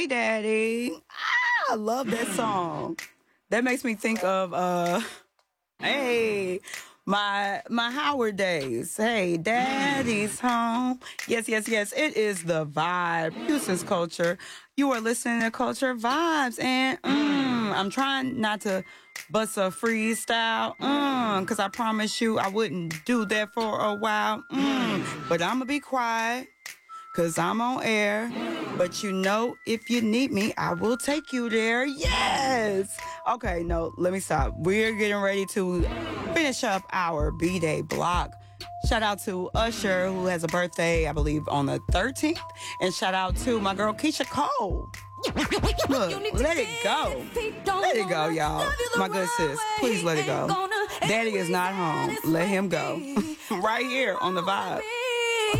Hey, Daddy. I love that song. That makes me think of hey, my Howard days. Hey, Daddy's home. Yes, yes, yes. It is the vibe. Houston's culture. You are listening to Culture Vibes, and I'm trying not to bust a freestyle, because I promise you I wouldn't do that for a while. But I'm gonna be quiet. Cause I'm on air, but you know, if you need me, I will take you there. Yes. Okay, no, let me stop. We're getting ready to finish up our B-Day block. Shout out to Usher, who has a birthday, I believe, on the 13th. And shout out to my girl, Keisha Cole. Look, let it go. Let it go, y'all. My good sis, please let it go. Daddy is not home. Let him go. Right here on the vibe.